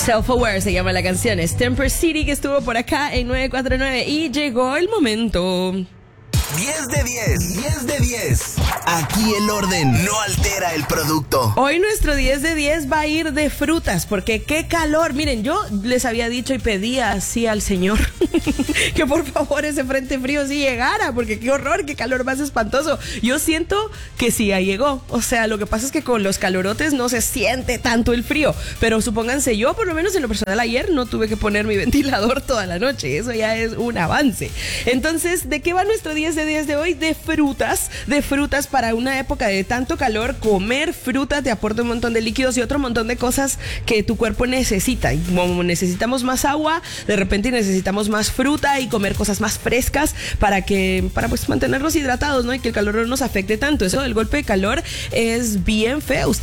Self-Aware se llama la canción. Es Temper City, que estuvo por acá en 949 y llegó el momento. 10 de 10, 10 de 10. Aquí el orden no altera el producto. Hoy nuestro 10 de 10 va a ir de frutas, porque qué calor. Miren, yo les había dicho y pedía así al Señor que por favor ese frente frío sí llegara, porque qué horror, qué calor más espantoso. Yo siento que sí ya llegó. O sea, lo que pasa es que con los calorotes no se siente tanto el frío, pero supónganse, yo por lo menos en lo personal ayer no tuve que poner mi ventilador toda la noche. Eso ya es un avance. Entonces, ¿de qué va nuestro 10 de 10 de hoy? De frutas para una época de tanto calor. Comer fruta te aporta un montón de líquidos y otro montón de cosas que tu cuerpo necesita. Y como necesitamos más agua, de repente necesitamos más fruta y comer cosas más frescas para pues mantenernos hidratados, ¿no? Y que el calor no nos afecte tanto. Eso del golpe de calor es bien feo.